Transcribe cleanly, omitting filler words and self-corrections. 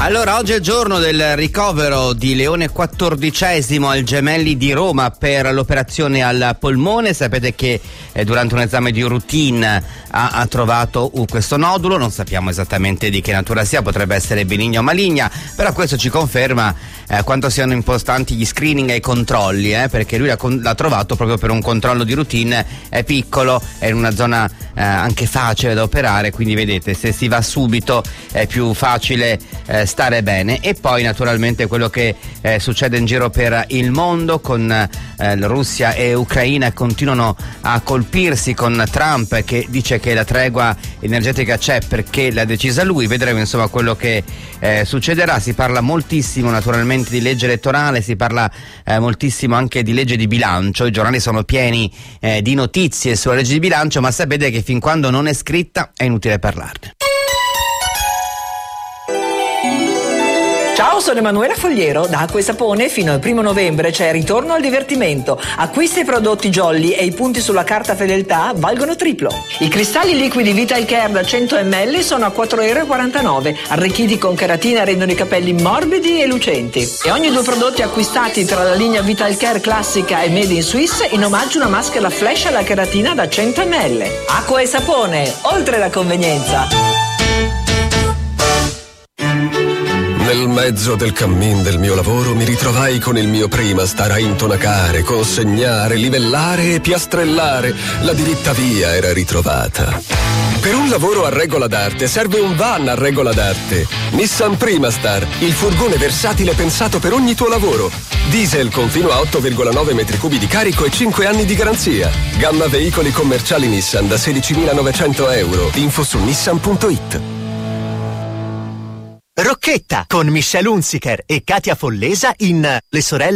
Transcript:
Allora, oggi è il giorno del ricovero di Leone XIV al Gemelli di Roma per l'operazione al polmone. Sapete che durante un esame di routine ha trovato questo nodulo, non sappiamo esattamente di che natura sia, potrebbe essere benigna o maligna, però questo ci conferma quanto siano importanti gli screening e i controlli, perché lui l'ha trovato proprio per un controllo di routine. È piccolo, è in una zona anche facile da operare, quindi vedete, se si va subito è più facile stare bene. E poi naturalmente quello che succede in giro per il mondo, con Russia e Ucraina continuano a colpirsi, con Trump che dice che la tregua energetica c'è perché l'ha decisa lui. Vedremo insomma quello che succederà. Si parla moltissimo naturalmente di legge elettorale, si parla moltissimo anche di legge di bilancio. I giornali sono pieni di notizie sulla legge di bilancio, ma sapete che fin quando non è scritta è inutile parlarne. Ciao, sono Emanuela Fogliero. Da Acqua e Sapone fino al 1 novembre c'è Ritorno al divertimento. Acquista i prodotti Jolly e i punti sulla carta fedeltà valgono triplo. I cristalli liquidi Vital Care da 100 ml sono a 4,49 €. Arricchiti con keratina rendono i capelli morbidi e lucenti. E ogni 2 prodotti acquistati tra la linea Vital Care classica e Made in Swiss in omaggio una maschera flash alla keratina da 100 ml. Acqua e Sapone, oltre la convenienza. Nel mezzo del cammin del mio lavoro mi ritrovai con il mio Primastar a intonacare, consegnare, livellare e piastrellare. La diritta via era ritrovata. Per un lavoro a regola d'arte serve un van a regola d'arte. Nissan Primastar, il furgone versatile pensato per ogni tuo lavoro. Diesel con fino a 8,9 metri cubi di carico e 5 anni di garanzia. Gamma veicoli commerciali Nissan da 16.900 €. Info su nissan.it. Rocchetta con Michelle Hunziker e Katia Follesa in Le sorelle